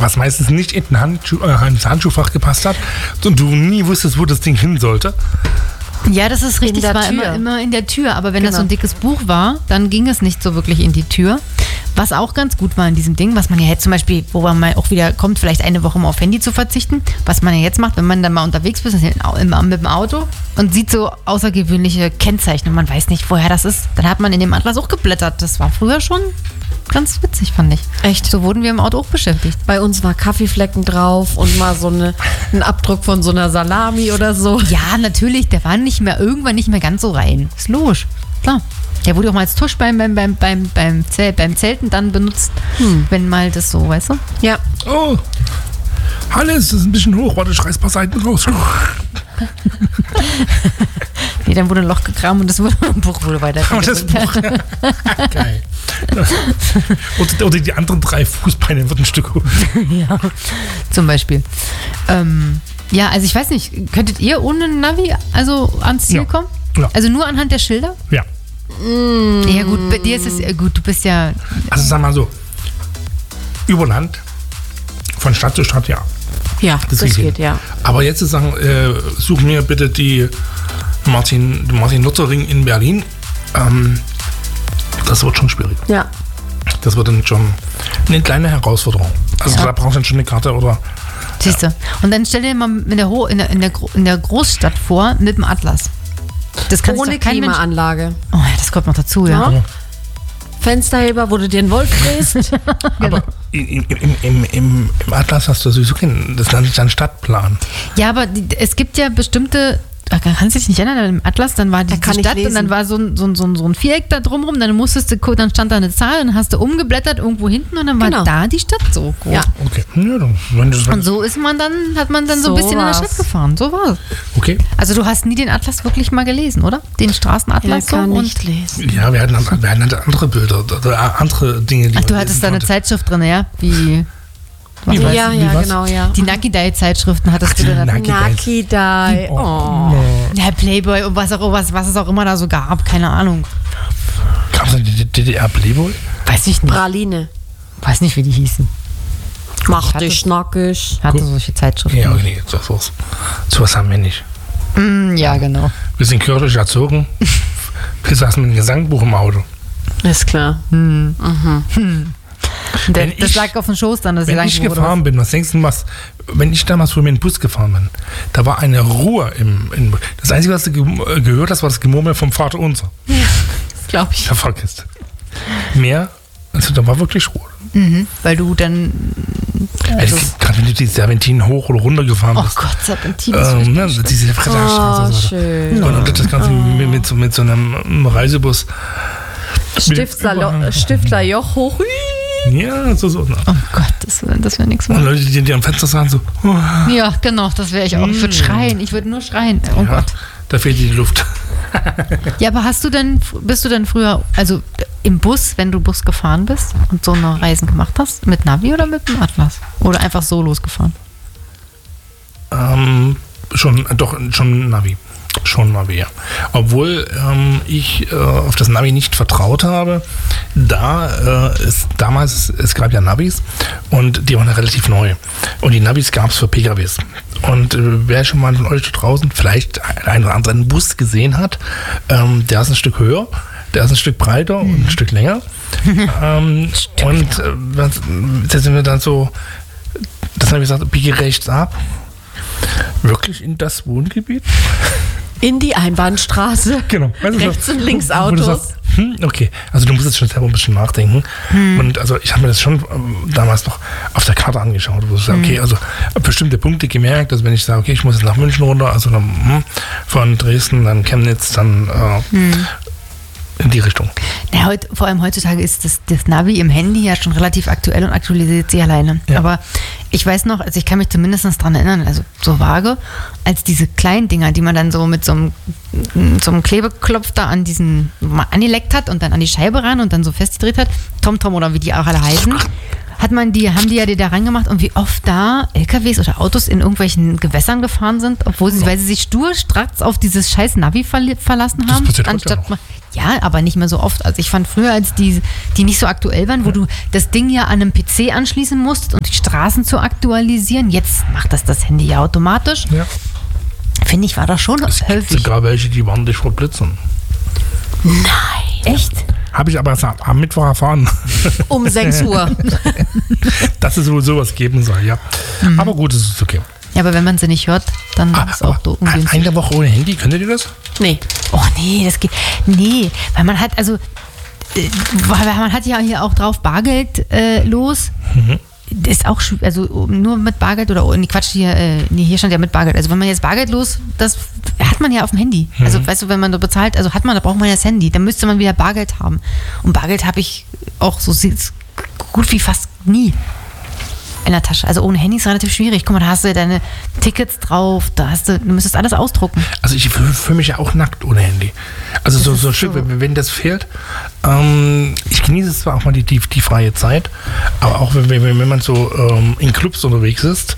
was meistens nicht in ins Handschuhfach gepasst hat und du nie wusstest, wo das Ding hin sollte. Ja, das ist richtig, es war immer in der Tür, aber wenn das so ein dickes Buch war, dann ging es nicht so wirklich in die Tür. Was auch ganz gut war in diesem Ding, was man ja jetzt zum Beispiel, wo man mal auch wieder kommt, vielleicht eine Woche mal auf Handy zu verzichten, was man ja jetzt macht, wenn man dann mal unterwegs ist, mit dem Auto und sieht so außergewöhnliche Kennzeichen und man weiß nicht, woher das ist, dann hat man in dem Atlas auch geblättert. Das war früher schon ganz witzig, fand ich. Echt? So wurden wir im Auto auch beschäftigt. Bei uns war Kaffeeflecken drauf und mal so ein Abdruck von so einer Salami oder so. Ja, natürlich, der war irgendwann nicht mehr ganz so rein. Ist logisch, klar. Der wurde auch mal als Tusch beim Zelten dann benutzt, wenn mal das so, weißt du? Ja. Oh, Hannes, das ist ein bisschen hoch. Warte, ich reiß ein paar Seiten raus. Nee, dann wurde ein Loch gegraben und das Buch wurde weiter. Und das Buch, geil. Oder die anderen 3 Fußbeine wird ein Stück hoch. Ja, zum Beispiel. Ja, also ich weiß nicht, könntet ihr ohne Navi ans Ziel kommen? Ja. Also nur anhand der Schilder? Ja. Ja gut, bei dir ist es gut, du bist ja... Also sag mal so, über Land, von Stadt zu Stadt, ja. Ja, das geht, ja. Aber jetzt zu sagen, such mir bitte den Martin-Luther-Ring in Berlin, das wird schon schwierig. Ja. Das wird dann schon eine kleine Herausforderung. Also da brauchst du dann schon eine Karte oder... Siehst du. Und dann stell dir mal in der Großstadt vor mit dem Atlas. Das kann ohne Klimaanlage. Oh ja, das kommt noch dazu, ja. Fensterheber, wo du dir einen Wolf drehst. Aber im Atlas hast du sowieso das ist ein Stadtplan. Ja, aber es gibt ja bestimmte... Kannst du dich nicht erinnern, im Atlas, dann war die Stadt und dann war so ein Viereck da drumherum, dann stand da eine Zahl, dann hast du umgeblättert irgendwo hinten und dann war da die Stadt so groß. Ja. Okay. Ja, und so hat man dann so ein bisschen in der Stadt gefahren. So war es. Okay. Also du hast nie den Atlas wirklich mal gelesen, oder? Den Straßenatlas kann nicht lesen. Ja, wir hatten andere Bilder oder andere Dinge. Ach, du hattest da eine Zeitschrift drin, ja? Genau. Die Nakidai-Zeitschriften hattest du da. Nakidai. Oh. Ja, Playboy und was es auch immer da so gab, keine Ahnung. Gab es die DDR Playboy? Weiß ich nicht. Praline. Weiß nicht, wie die hießen. Mach dich nackig. Hatte solche Zeitschriften. Ja, okay, sowas haben wir nicht. Ja, genau. Wir sind kirchlich erzogen. Wir saßen mit einem Gesangbuch im Auto. Ist klar. Das lag auf dem Schoß dann. Wenn ich gefahren bin, was denkst du, wenn ich damals früher mit dem Bus gefahren bin, da war eine Ruhe im das Einzige, was du gehört hast, war das Gemurmel vom Vater unser. Ja, das glaube ich. Da vergisst. Mehr, also da war wirklich Ruhe. Weil du dann... Gerade wenn du die Serpentinen hoch oder runter gefahren bist. Oh Gott, Serpentinen. Diese Freitagsstraße. Oh, schön. Und das Ganze mit so einem Reisebus. Stiftlerjoch hoch. Ja, so. Oh Gott, das wäre nichts mehr. Und Leute, die am Fenster sahen so. Oh. Ja, genau, das wäre ich auch. Ich würde schreien, ich würde nur schreien. Oh Gott. Da fehlt die Luft. Ja, aber bist du denn früher, also im Bus, wenn du Bus gefahren bist und so eine Reisen gemacht hast, mit Navi oder mit dem Atlas? Oder einfach so losgefahren? Schon Navi. Schon Navi, ja. Obwohl ich auf das Navi nicht vertraut habe, es gab ja Navis und die waren ja relativ neu. Und die Navis gab es für PKWs. Und wer schon mal von euch da draußen vielleicht einen oder anderen Bus gesehen hat, der ist ein Stück höher, der ist ein Stück breiter und ein Stück länger. Da sind wir dann so, das habe ich gesagt, biege rechts ab. Wirklich in das Wohngebiet? In die Einbahnstraße. Genau. Rechts und links Autos. Okay, also du musst jetzt schon selber ein bisschen nachdenken. Und also ich habe mir das schon damals noch auf der Karte angeschaut, wo ich sage, okay, also bestimmte Punkte gemerkt, dass wenn ich sage, okay, ich muss jetzt nach München runter, also dann, von Dresden, dann Chemnitz, dann in die Richtung. Ja, vor allem heutzutage ist das Navi im Handy ja schon relativ aktuell und aktualisiert sich alleine. Ja. Aber ich weiß noch, also ich kann mich zumindest daran erinnern, also so vage, als diese kleinen Dinger, die man dann so mit so einem Klebeklopf da angeleckt hat und dann an die Scheibe ran und dann so festgedreht hat, TomTom oder wie die auch alle heißen, haben die ja die da reingemacht und wie oft da LKWs oder Autos in irgendwelchen Gewässern gefahren sind, weil sie sich sturstracks auf dieses scheiß Navi verlassen haben. Das passiert heute auch. Ja, aber nicht mehr so oft. Also ich fand früher, als die nicht so aktuell waren, wo du das Ding ja an einem PC anschließen musst, um die Straßen zu aktualisieren. Jetzt macht das Handy ja automatisch. Ja. Finde ich, war das schon häufig. Es gibt sogar welche, die warnen dich vor Blitzen. Nein. Echt? Habe ich aber am Mittwoch erfahren. Um 6 Uhr. Dass es wohl sowas geben soll, ja. Mhm. Aber gut, es ist okay. Ja, aber wenn man sie nicht hört, dann ist es auch so ungünstig. Eine Woche ohne Handy, könntet ihr das? Nee. Oh nee, das geht. Nee, weil man hat, man hat ja hier auch drauf Bargeld los. Mhm. Ist auch, also nur mit Bargeld oder, hier stand ja mit Bargeld. Also wenn man jetzt bargeldlos, das hat man ja auf dem Handy. Mhm. Also weißt du, wenn man da bezahlt, da braucht man ja das Handy. Dann müsste man wieder Bargeld haben. Und Bargeld habe ich auch so gut wie fast nie in der Tasche. Also ohne Handy ist es relativ schwierig. Guck mal, da hast du deine Tickets drauf, du müsstest alles ausdrucken. Also ich fühle mich ja auch nackt ohne Handy. Also so schön, wenn das fehlt. Ich genieße zwar auch mal die freie Zeit, aber auch wenn man so in Clubs unterwegs ist.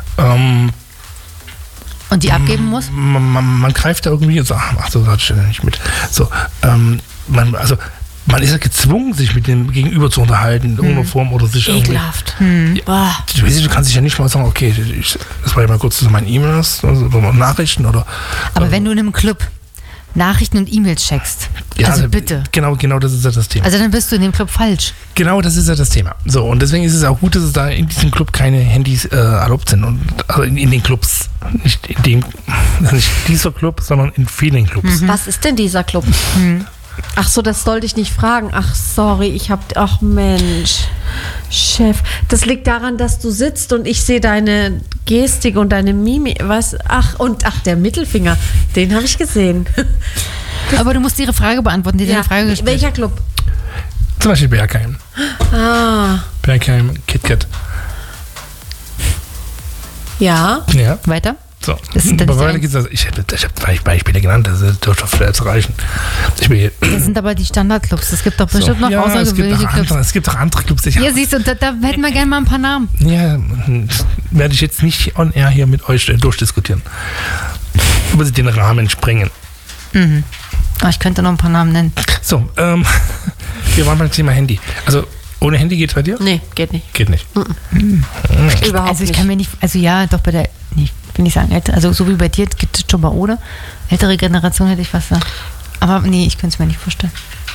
Und die abgeben muss? Man greift da irgendwie und sagt, ach so, das steht ja nicht mit. So, man ist ja gezwungen, sich mit dem Gegenüber zu unterhalten, in irgendeiner Form oder sich ekelhaft. Du kannst dich ja nicht mal sagen, okay, das war ja mal kurz zu meinen E-Mails oder Nachrichten oder. Aber wenn du in einem Club Nachrichten und E-Mails checkst, also bitte. Genau, das ist ja das Thema. Also dann bist du in dem Club falsch. Genau, das ist ja das Thema. So, und deswegen ist es auch gut, dass es da in diesem Club keine Handys erlaubt sind. Und, also in den Clubs. Nicht dieser Club, sondern in vielen Clubs. Mhm. Was ist denn dieser Club? Mhm. Ach so, das sollte ich nicht fragen. Ach, sorry, ach Mensch, Chef. Das liegt daran, dass du sitzt und ich sehe deine Gestik und deine Mimik. Was? Ach, der Mittelfinger, den habe ich gesehen. Aber du musst ihre Frage beantworten, die dir eine Frage gestellt. Welcher Club? Zum Beispiel Bergheim. Bergheim, KitKat. Ja. Weiter? So, aber weiter geht's. Ich habe 2 Beispiele genannt, das dürfte vielleicht zu reichen. Das sind aber die Standardclubs. Es gibt doch bestimmt noch außergewöhnliche Clubs. Es gibt auch andere Clubs. Ja, siehst du, da hätten wir gerne mal ein paar Namen. Ja, werde ich jetzt nicht on air hier mit euch durchdiskutieren. Aber sie den Rahmen sprengen. Mhm. Oh, ich könnte noch ein paar Namen nennen. So, wir waren beim Thema Handy. Also, ohne Handy geht's bei dir? Nee, geht nicht. Geht nicht. Mhm. Überhaupt also ich kann mir nicht, doch bei der, ich will nicht sagen, also so wie bei dir gibt es schon mal ohne. Ältere Generation hätte ich was gesagt. Aber nee, ich könnte es mir nicht vorstellen.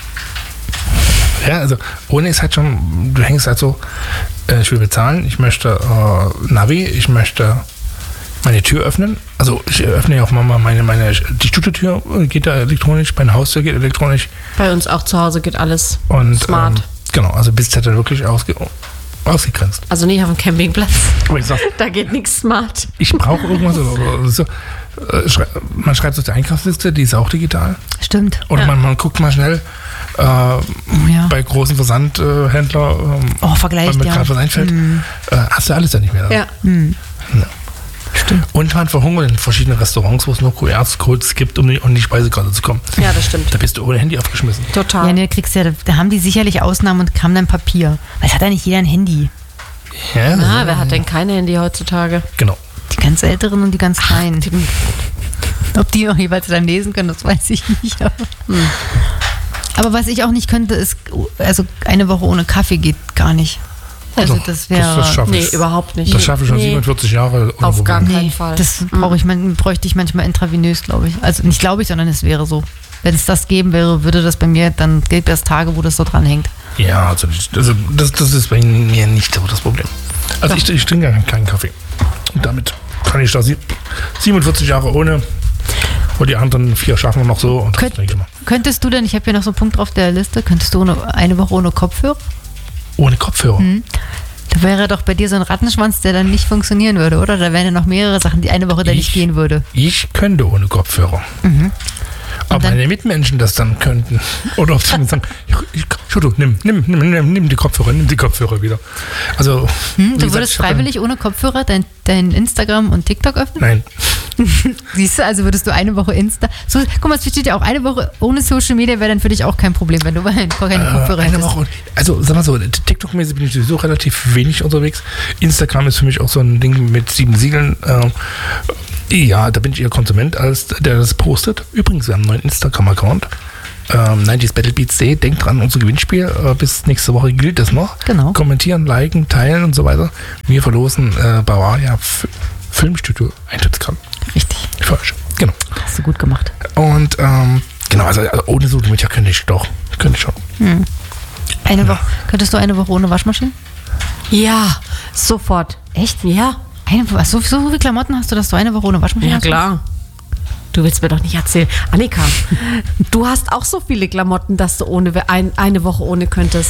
Ja, also ohne ist halt schon, du hängst halt so, ich will bezahlen, ich möchte Navi, ich möchte meine Tür öffnen. Also ich öffne ja auch mal die Studiotür geht da elektronisch, meine Haustür geht elektronisch. Bei uns auch zu Hause geht alles smart. Genau, also bist du halt wirklich ausgegrenzt. Also nicht auf dem Campingplatz. Da geht nichts smart. Ich brauche irgendwas oder so. Man schreibt es auf der Einkaufsliste, die ist auch digital. Stimmt. Oder man guckt mal schnell bei großen Versandhändlern, vergleicht, wenn mir gerade was einfällt, hast du alles ja nicht mehr. Ja. Ja. Stimmt. Und man verhungert in verschiedenen Restaurants, wo es nur QR-Codes gibt, um in die Speisekarte zu kommen. Ja, das stimmt. Da bist du ohne Handy aufgeschmissen. Total. Ja, ne, da haben die sicherlich Ausnahmen und kam dann Papier. Weil es hat ja nicht jeder ein Handy. Ja, wer hat denn kein Handy heutzutage? Genau. Die ganz Älteren und die ganz Kleinen. Ob die auch jeweils dann lesen können, das weiß ich nicht. Aber was ich auch nicht könnte, ist, also eine Woche ohne Kaffee geht gar nicht. Also das wäre... Das schaffe ich. Nee, überhaupt nicht. Das schaffe ich schon 47 Jahre. Auf gar keinen Fall. Das bräuchte ich manchmal intravenös, glaube ich. Also nicht glaube ich, sondern es wäre so. Wenn es das geben wäre, würde das bei mir, dann gibt es Tage, wo das so dran hängt. Ja, also das ist bei mir nicht so das Problem. Also ich trinke ja keinen Kaffee. Und damit kann ich da 47 Jahre ohne, und die anderen 4 schaffen wir noch so. Und könntest du denn, ich habe hier noch so einen Punkt auf der Liste, könntest du eine Woche ohne Kopfhörer? Ohne Kopfhörer? Da wäre doch bei dir so ein Rattenschwanz, der dann nicht funktionieren würde, oder? Da wären ja noch mehrere Sachen, die eine Woche da nicht gehen würde. Ich könnte ohne Kopfhörer. Mhm. Ob meine Mitmenschen das dann könnten. Oder ob sie mir sagen, nimm die Kopfhörer wieder. Also, du würdest freiwillig ohne Kopfhörer dein Instagram und TikTok öffnen? Nein. Siehst du, also würdest du eine Woche Insta... So, guck mal, es steht ja auch, eine Woche ohne Social Media wäre dann für dich auch kein Problem, wenn du keine Kopfhörer hättest. Woche, also sag mal so, TikTok-mäßig bin ich sowieso relativ wenig unterwegs. Instagram ist für mich auch so ein Ding mit 7 Siegeln. Ja, da bin ich eher Konsument, als der das postet. Übrigens, wir haben einen neuen Instagram-Account. 90s Battle Beats Day. Denkt dran, unser Gewinnspiel. Bis nächste Woche gilt das noch. Genau. Kommentieren, liken, teilen und so weiter. Wir verlosen Bavaria Filmstudio Eintrittskarten. Richtig. Falsch. Genau. Hast du gut gemacht. Und genau, also ohne Social Media könnte ich doch. Könnte ich schon. Eine Woche. Könntest du eine Woche ohne Waschmaschine? Ja, sofort. Echt? Ja. So viele Klamotten hast du, dass du eine Woche ohne Waschmaschine hast? Ja, klar. Du willst mir doch nicht erzählen. Annika, du hast auch so viele Klamotten, dass du eine Woche ohne könntest.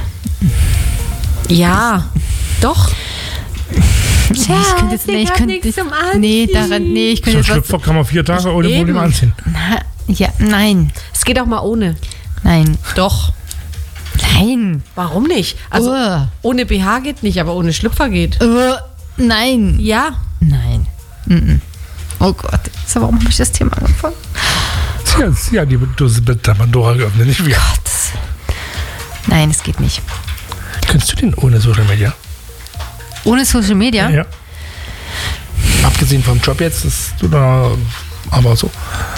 Ja, doch. Ich könnte jetzt nicht. Ich könnte so Schlüpfer kann man 4 Tage ohne Problem anziehen. Nein. Es geht auch mal ohne. Nein. Doch. Nein. Warum nicht? Also ohne BH geht nicht, aber ohne Schlüpfer geht. Nein. Ja. Nein. Oh Gott. Warum habe ich das Thema angefangen? Ja, die Dose mit der Pandora geöffnet, nicht wir. Gott. Nein, es geht nicht. Könntest du den ohne Social Media? Ohne Social Media? Ja. Abgesehen vom Job jetzt, ist du da aber so.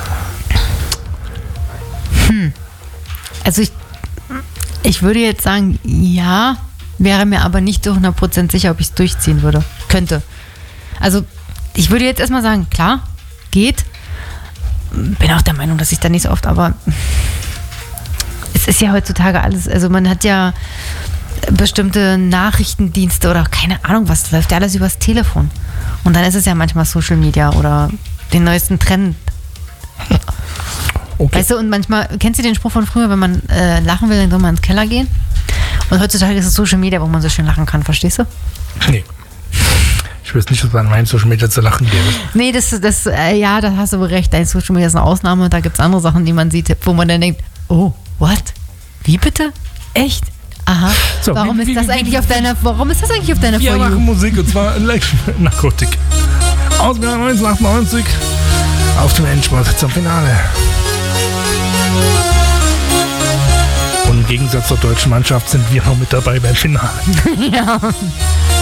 Also ich würde jetzt sagen, ja, wäre mir aber nicht zu 100% sicher, ob ich es durchziehen könnte. Also ich würde jetzt erstmal sagen, klar, geht. Bin auch der Meinung, dass ich da nicht so oft, aber es ist ja heutzutage alles, also man hat ja bestimmte Nachrichtendienste oder keine Ahnung, was läuft ja alles übers Telefon. Und dann ist es ja manchmal Social Media oder den neuesten Trend. Okay. Weißt du, und manchmal, kennst du den Spruch von früher, wenn man lachen will, dann soll man ins Keller gehen? Und heutzutage ist es Social Media, wo man so schön lachen kann, verstehst du? Nee. Ich weiß nicht, was an meinem Social Media zu lachen gäbe. Nee, ja, da hast du wohl recht. Dein Social Media ist eine Ausnahme. Da gibt es andere Sachen, die man sieht, wo man dann denkt, oh, what? Wie bitte? Echt? Aha. So, warum ist das eigentlich auf deiner Wir machen Musik, und zwar Narkotik. Ausgabe 1998 auf dem Endspurt zum Finale. Und im Gegensatz zur deutschen Mannschaft sind wir noch mit dabei beim Finale. Ja.